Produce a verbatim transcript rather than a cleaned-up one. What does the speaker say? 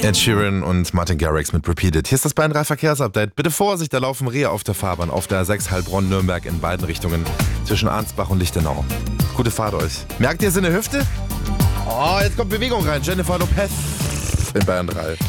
Ed Sheeran und Martin Garrix mit Repeated. Hier ist das Bayern drei Verkehrsupdate. Bitte Vorsicht, da laufen Rehe auf der Fahrbahn, auf der A sechs Heilbronn-Nürnberg in beiden Richtungen zwischen Arnsbach und Lichtenau. Gute Fahrt euch. Merkt ihr es in der Hüfte? Oh, jetzt kommt Bewegung rein. Jennifer Lopez in Bayern drei.